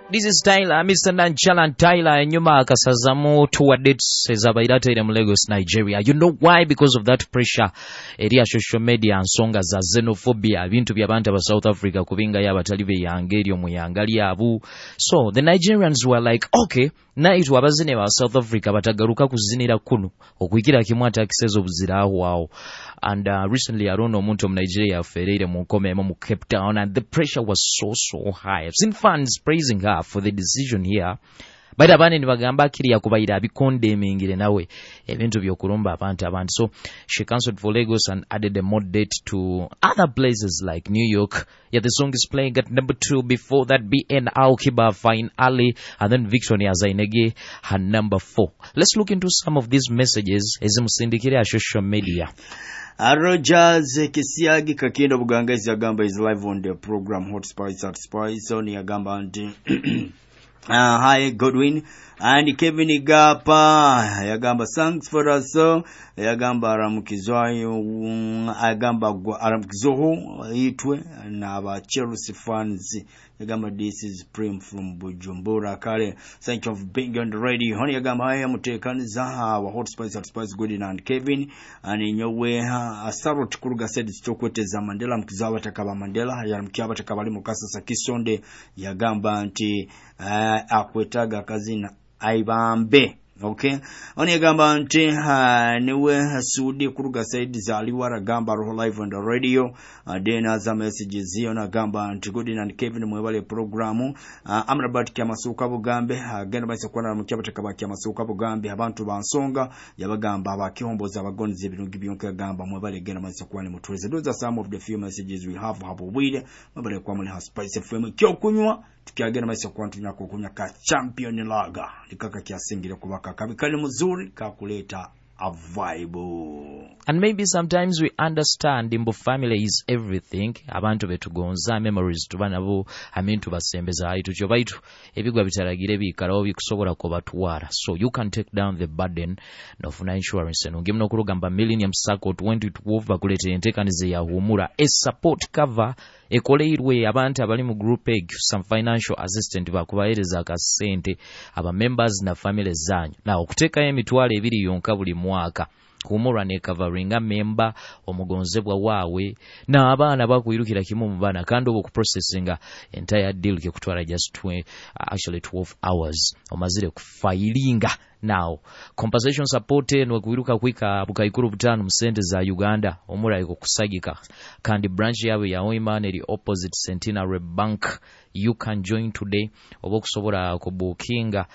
This is Tyler, Mr. Nanchalan Tyler, and Yuma Kasazamu toward Sezabaidata in Lagos, Nigeria. You know why? Because of that pressure. Area social media and songs as xenophobia. Been to be abantu ba South Africa, kubinga ya batalibe yangerio muyangali abu. So the Nigerians were like, okay, na itu wabazine wa South Africa batagaruka kuzinira kuno. Okuikira kimwata akisezo buzira aho. And recently, I don't know, Muntu Nigeria, Ferreira, Mukome, mu Cape Town, and the pressure was so high. I've seen fans praising her for the decision here. But abandi nibagamba kiriya kubaira bikondemingire nawe ebintu byokulumba abantu. So she cancelled for Lagos and added a more date to other places like New York. Yeah, the song is playing at number 2. Before that, BN Aukiba, Fine Ali, and then Victoria Zainege, her number 4. Let's look into some of these messages as musindikire a social media. Rogers Kisiagi Kakindo Buganga is Yagamba is live on the program Hot Spice at Spice on Yagamba and hi Godwin and Kevin Igapa Yagamba thanks for us Yagamba Aramukizwayo Yagamba Aramkizoho Itwe na ba Chelsea fans Yagamba this is Prem from Bujumbura Kale. Thank you for being on the radio. Honey Yagamba I am Tekaniza our Hot Spice at Spice Godwin and Kevin and in your way Asaro Tukuruga said it's Chokweteza Mandela Mkizawa Takaba Mandela Yaramkiaba Takabali Mukasa Sakisonde Yagamba anti akwetaga kazina aibambe. Okay, oni gamba nti niwe Sudi kuruga saidi za aliwara gamba roho live on the radio dena za messages hiyo na gamba nti Godin and Kevin mwebale programu amrabat kya masuka bugambe agenda base kwana mu kyabata kabaki masuka bugambe abantu bansonga yabagamba abakihomboza abagonzi ebirungi byonke gamba mwebale genda base kwana mutweze. Those are some of the few messages we have wide mwebale kwa muli Spice FM kyo kunywa tukiagenda base kwana tunyako kunya ka champion laga likaka kiasingire kubaka kabikali muzuri kakuleta a vibe. And maybe sometimes we understand Imbo family is everything. Abantu betugonza memories tubanabo tubasembeza aitu chobaitu ebigwa bitaragire bikarawo bikusobola ko batwara. So you can take down the burden of insurance and ngimno kurugamba Millennium Circle 2012 bakulete entekanize ya humura a support cover ekoleirwe abantu abali mu group egg some financial assistant bakubahereza akasente aba members na family zanyu. Na okuteka emitwale ebiri yonka buli mwaka kumura ne coveringa member omugonzebwa waawe na abaana bakuyirukira kimu mu bana kandi obo ku processinga entire deal ke kutwala just 12 hours omazire ku filinga. Now compensation support no kuiruka kwika bukaikuru butano musente za Uganda omura iko kusagika kandi branch yawe ya Oiman eri opposite Centenary Bank. You can join today obokusobora ku bookinga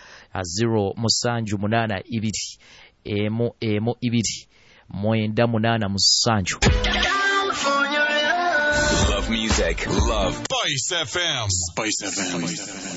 08282 emo 2 mwenda 8 Love music. Love Spice FM. Spice FM.